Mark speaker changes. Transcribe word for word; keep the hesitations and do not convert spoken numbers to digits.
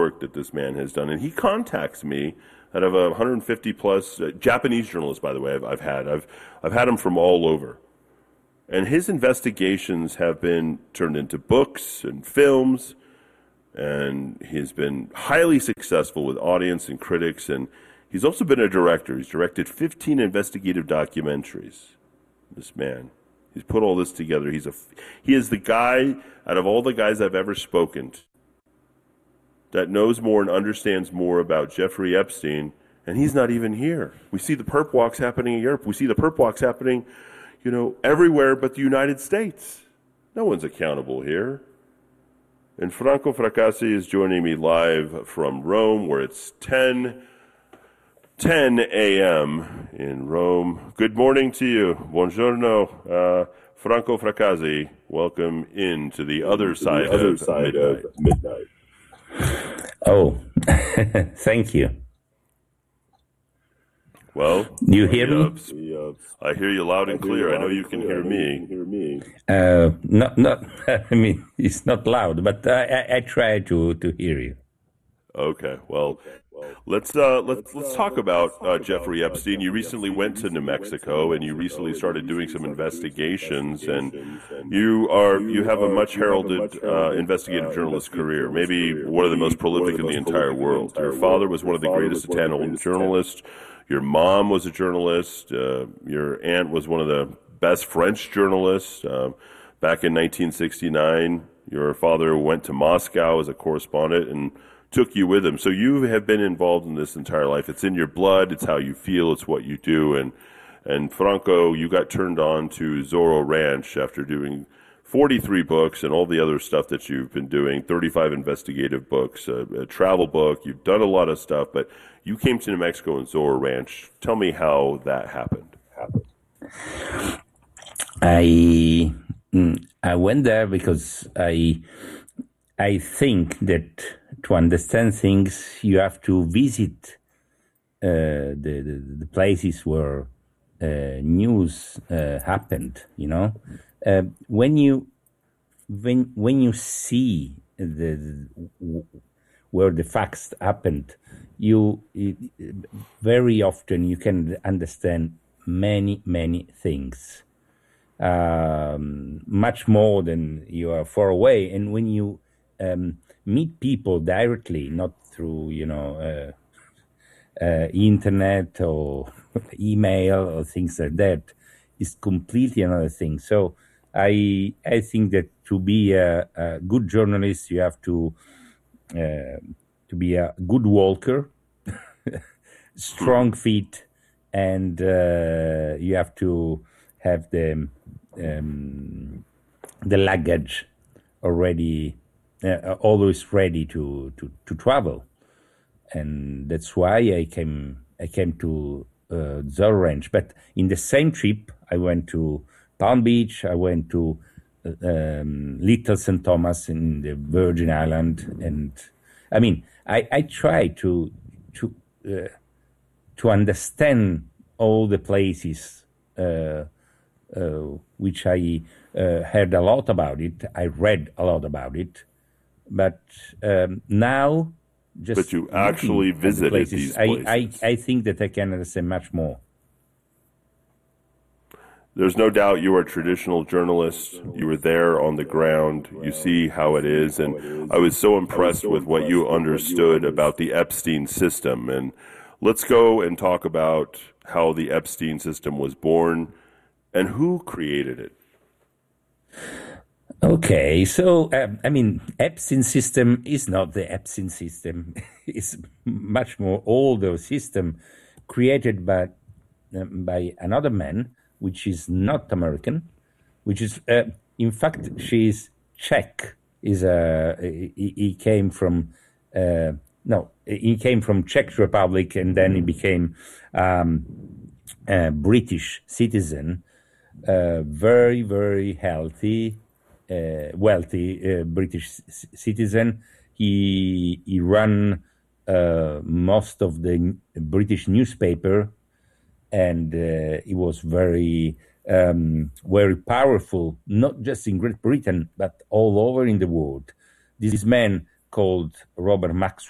Speaker 1: work that this man has done. And he contacts me out of a one hundred fifty plus uh, Japanese journalists, by the way, I've, I've had. I've, I've had them from all over. And his investigations have been turned into books and films, and he's been highly successful with audience and critics, and he's also been a director. He's directed fifteen investigative documentaries, this man. He's put all this together. He's a, he is the guy, out of all the guys I've ever spoken to, that knows more and understands more about Jeffrey Epstein, and he's not even here. We see the perp walks happening in Europe. We see the perp walks happening, you know, everywhere but the United States. No one's accountable here. And Franco Fracassi is joining me live from Rome, where it's ten a.m. in Rome. Good morning to you. Buongiorno, uh, Franco Fracassi. Welcome into the other side, the other of, side midnight. of midnight.
Speaker 2: Oh, thank you.
Speaker 1: Well,
Speaker 2: you hear me?
Speaker 1: Uh, I hear you loud and clear. I know you can hear me.
Speaker 2: Uh, not, not. I mean, it's not loud, but I, I, I try to, to hear you.
Speaker 1: Okay. Well, let's uh, let's let's talk about uh, Jeffrey Epstein. You recently went to New Mexico, and you recently started doing some investigations. And you are you have a much heralded uh, investigative journalist career, maybe one of the most prolific in the entire world. Your father was one of the greatest Italian journalists. Your mom was a journalist. Uh, your aunt was one of the best French journalists. Uh, back in nineteen sixty-nine, your father went to Moscow as a correspondent and took you with him. So you have been involved in this entire life. It's in your blood. It's how you feel. It's what you do. And and Franco, you got turned on to Zorro Ranch after doing forty-three books and all the other stuff that you've been doing, thirty-five investigative books, a, a travel book. You've done a lot of stuff, but you came to New Mexico and Zorro Ranch. Tell me how that happened. happened.
Speaker 2: I I went there because I I think that to understand things, you have to visit uh, the, the the places where uh, news uh, happened. You know, uh, when you when when you see the, the where the facts happened, you very often you can understand many many things, um, much more than you are far away. And when you um, meet people directly, not through you know uh, uh, internet or email or things like that, is completely another thing. So I I think that to be a, a good journalist, you have to. Uh, to be a good walker, strong feet, and uh, you have to have the um, the luggage already, uh, always ready to, to, to travel, and that's why I came I came to uh, Zorro Ranch. But in the same trip, I went to Palm Beach. I went to um, Little Saint Thomas in the Virgin Island, and I mean, I, I try to to uh, to understand all the places uh, uh, which I uh, heard a lot about it. I read a lot about it, but um, now just
Speaker 1: but you actually visited
Speaker 2: places,
Speaker 1: these places.
Speaker 2: I, I I think that I can understand much more.
Speaker 1: There's no doubt you are a traditional journalist. You were there on the ground. You see how it is. And I was so impressed with what you understood about the Epstein system. And let's go and talk about how the Epstein system was born and who created it.
Speaker 2: Okay, so, um, I mean, Epstein system is not the Epstein system. It's much more older system created by, um, by another man, which is not American, which is, uh, in fact, she is Czech. Is a he, he came from uh, no, he came from Czech Republic, and then he became um, a British citizen, uh, very very healthy, uh, wealthy uh, British c- citizen. He he ran uh, most of the British newspaper. And uh, he was very, um, very powerful, not just in Great Britain, but all over in the world. This man called Robert Maxwell